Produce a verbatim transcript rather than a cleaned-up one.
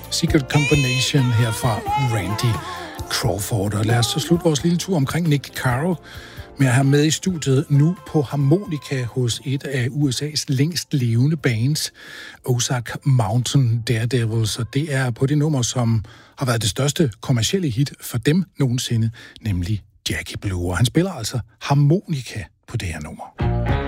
Secret Combination her fra Randy Crawford. Og lad os så slutte vores lille tur omkring Nick Caro med at have med i studiet nu på harmonika hos et af U S A's længst levende bands, Ozark Mountain Daredevils. Og det er på det nummer, som har været det største kommercielle hit for dem nogensinde, nemlig Jackie Blue. Og han spiller altså harmonika på det her nummer.